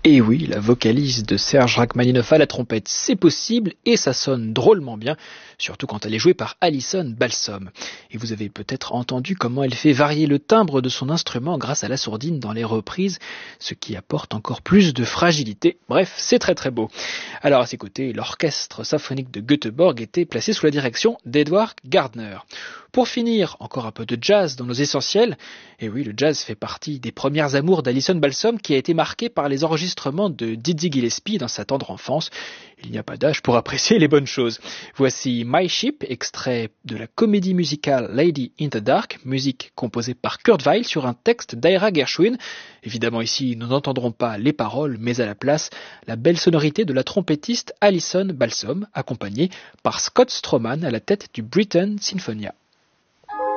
Et oui, la vocalise de Serge Rachmaninoff à la trompette, c'est possible et ça sonne drôlement bien, surtout quand elle est jouée par Alison Balsom. Et vous avez peut-être entendu comment elle fait varier le timbre de son instrument grâce à la sourdine dans les reprises, ce qui apporte encore plus de fragilité. Bref, c'est très très beau. Alors à ses côtés, l'orchestre symphonique de Göteborg était placé sous la direction d'Edward Gardner. Pour finir, encore un peu de jazz dans nos essentiels. Et oui, le jazz fait partie des premières amours d'Alison Balsom qui a été marquée par les enregistrements de Dizzy Gillespie dans sa tendre enfance. Il n'y a pas d'âge pour apprécier les bonnes choses. Voici My Ship, extrait de la comédie musicale Lady in the Dark, musique composée par Kurt Weill sur un texte d'Ira Gershwin. Évidemment ici, nous n'entendrons pas les paroles, mais à la place, la belle sonorité de la trompettiste Alison Balsom, accompagnée par Scott Stroman à la tête du Britten Sinfonia.